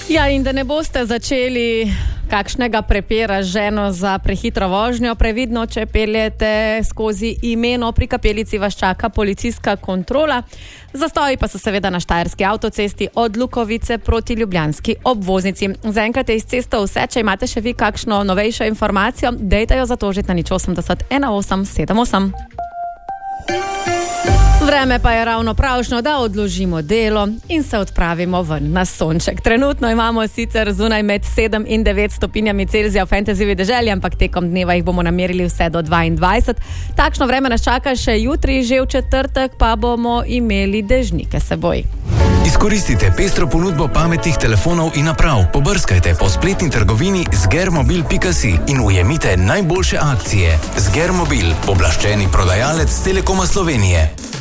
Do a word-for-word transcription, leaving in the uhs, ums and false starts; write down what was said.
Ja, in da ne boste začeli kakšnega prepira z ženo za prehitro vožnjo, previdno, če peljete skozi Imeno, pri kapelici vas čaka policijska kontrola. Zastoji pa so seveda na štajerski avtocesti od Lukovice proti ljubljanski obvoznici. Zaenkrat je iz ceste vse, če imate še vi kakšno novejšo informacijo, dejte jo zatožiti na nič osemdeset ena osem sedem osem. Vreme pa je ravno pravšno, da odložimo delo in se odpravimo ven na sonček. Trenutno imamo sicer zunaj med sedem in devet stopinjami Celzija v Fantasyjevi deželi, ampak tekom dneva jih bomo namerili vse do dvaindvajset. Takšno vreme nas čaka še jutri, že v četrtek pa bomo imeli dežnike seboj. Izkoristite pestro ponudbo pametnih telefonov in naprav. Pobrskajte po spletni trgovini zgermobil pika si in ujemite najboljše akcije. Zgermobil, pooblaščeni prodajalec Telekoma Slovenije.